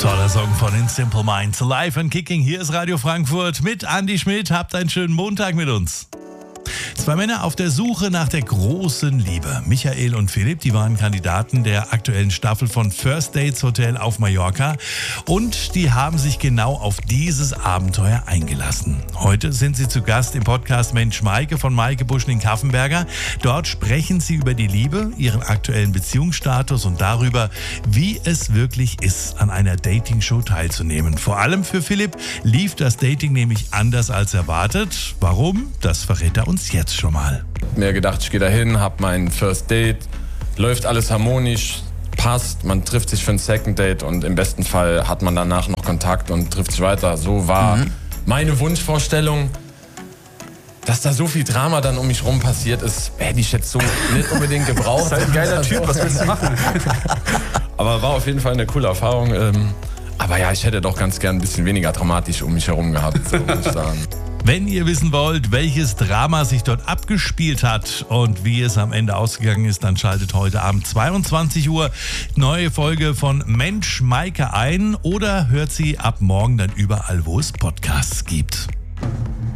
Toller Song von den Simple Minds. Live and Kicking. Hier ist Radio Frankfurt mit Andi Schmidt. Habt einen schönen Montag mit uns. Zwei Männer auf der Suche nach der großen Liebe. Michael und Philipp, die waren Kandidaten der aktuellen Staffel von First Dates Hotel auf Mallorca. Und die haben sich genau auf dieses Abenteuer eingelassen. Heute sind sie zu Gast im Podcast Mensch Maike von Maike Buschning-Kaffenberger. Dort sprechen sie über die Liebe, ihren aktuellen Beziehungsstatus und darüber, wie es wirklich ist, an einer Dating-Show teilzunehmen. Vor allem für Philipp lief das Dating nämlich anders als erwartet. Warum? Das verrät er uns jetzt schon mal. Mir gedacht, ich gehe dahin, hab mein First Date, läuft alles harmonisch, passt, man trifft sich für ein Second Date und im besten Fall hat man danach noch Kontakt und trifft sich weiter. So war meine Wunschvorstellung. Dass da so viel Drama dann um mich rum passiert ist, hätte ich jetzt so nicht unbedingt gebraucht. Das ist ein geiler Typ, was willst du machen? Aber war auf jeden Fall eine coole Erfahrung. Aber ja, ich hätte doch ganz gern ein bisschen weniger dramatisch um mich herum gehabt, so muss ich sagen. Wenn ihr wissen wollt, welches Drama sich dort abgespielt hat und wie es am Ende ausgegangen ist, dann schaltet heute Abend 22 Uhr neue Folge von Mensch Maike ein oder hört sie ab morgen dann überall, wo es Podcasts gibt.